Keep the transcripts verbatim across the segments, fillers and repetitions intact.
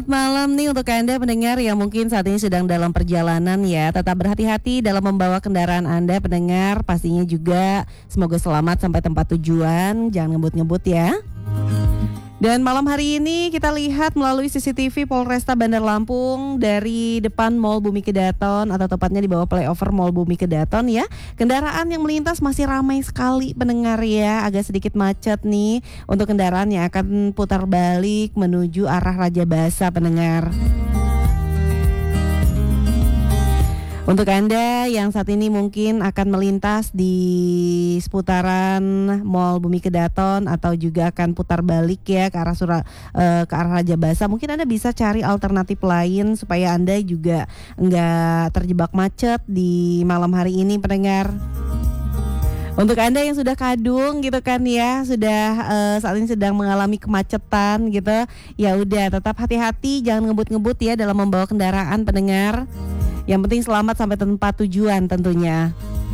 Selamat malam nih untuk Anda pendengar yang mungkin saat ini sedang dalam perjalanan ya. Tetap berhati-hati dalam membawa kendaraan Anda pendengar. Pastinya juga semoga selamat sampai tempat tujuan. Jangan ngebut-ngebut ya. Dan malam hari ini kita lihat melalui C C T V Polresta Bandar Lampung dari depan Mall Bumi Kedaton atau tepatnya di bawah flyover Mall Bumi Kedaton ya. Kendaraan yang melintas masih ramai sekali pendengar ya. Agak sedikit macet nih untuk kendaraan yang akan putar balik menuju arah Raja Basa pendengar. Untuk Anda yang saat ini mungkin akan melintas di seputaran Mall Bumi Kedaton atau juga akan putar balik ya ke arah Sura, uh, ke arah Raja Basa, mungkin Anda bisa cari alternatif lain supaya Anda juga enggak terjebak macet di malam hari ini pendengar. Untuk Anda yang sudah kadung gitu kan ya, sudah uh, saat ini sedang mengalami kemacetan gitu, ya udah tetap hati-hati, jangan ngebut-ngebut ya dalam membawa kendaraan pendengar. Yang penting selamat sampai tempat tujuan tentunya.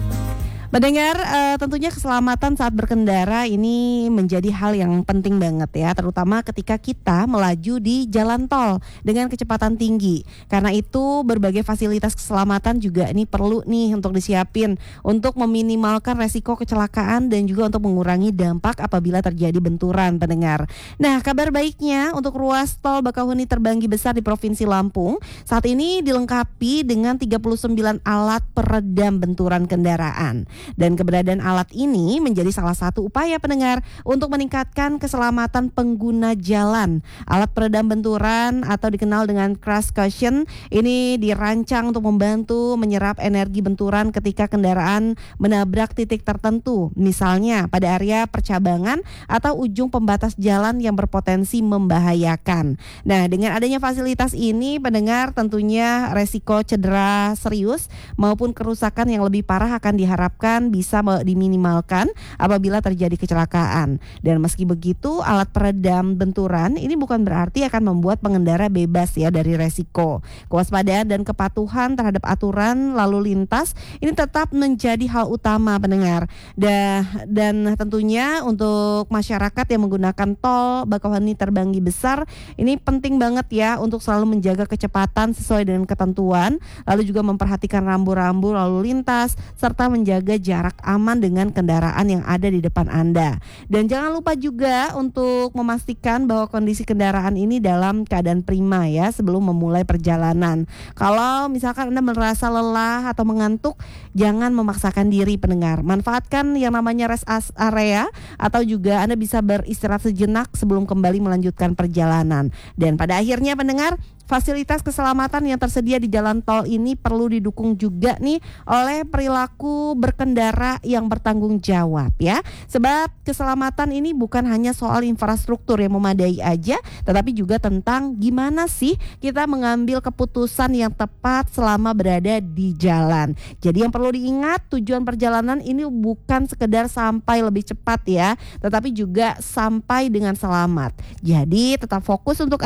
Mendengar uh, tentunya keselamatan saat berkendara ini menjadi hal yang penting banget ya, terutama ketika kita melaju di jalan tol dengan kecepatan tinggi. Karena itu berbagai fasilitas keselamatan juga ini perlu nih untuk disiapin untuk meminimalkan resiko kecelakaan dan juga untuk mengurangi dampak apabila terjadi benturan pendengar. Nah, kabar baiknya untuk ruas tol Bakauheni terbanggi besar di Provinsi Lampung saat ini dilengkapi dengan tiga puluh sembilan alat peredam benturan kendaraan. Dan keberadaan alat ini menjadi salah satu upaya pendengar untuk meningkatkan keselamatan pengguna jalan. Alat peredam benturan atau dikenal dengan crash cushion ini dirancang untuk membantu menyerap energi benturan ketika kendaraan menabrak titik tertentu, misalnya pada area percabangan atau ujung pembatas jalan yang berpotensi membahayakan. Nah, dengan adanya fasilitas ini pendengar tentunya resiko cedera serius maupun kerusakan yang lebih parah akan diharapkan bisa diminimalkan apabila terjadi kecelakaan. Dan meski begitu, alat peredam benturan ini bukan berarti akan membuat pengendara bebas ya dari resiko. Kewaspadaan dan kepatuhan terhadap aturan lalu lintas ini tetap menjadi hal utama pendengar. Dan, dan tentunya untuk masyarakat yang menggunakan tol Bakauheni terbanggi besar ini penting banget ya untuk selalu menjaga kecepatan sesuai dengan ketentuan, lalu juga memperhatikan rambu-rambu lalu lintas serta menjaga jarak aman dengan kendaraan yang ada di depan Anda. Dan jangan lupa juga untuk memastikan bahwa kondisi kendaraan ini dalam keadaan prima ya sebelum memulai perjalanan. Kalau misalkan Anda merasa lelah atau mengantuk, jangan memaksakan diri pendengar. Manfaatkan yang namanya rest area atau juga Anda bisa beristirahat sejenak sebelum kembali melanjutkan perjalanan. Dan pada akhirnya pendengar, fasilitas keselamatan yang tersedia di jalan tol ini perlu didukung juga nih oleh perilaku berkendara yang bertanggung jawab ya. Sebab keselamatan ini bukan hanya soal infrastruktur yang memadai aja, tetapi juga tentang gimana sih kita mengambil keputusan yang tepat selama berada di jalan. Jadi yang perlu diingat, tujuan perjalanan ini bukan sekedar sampai lebih cepat ya, tetapi juga sampai dengan selamat. Jadi tetap fokus untuk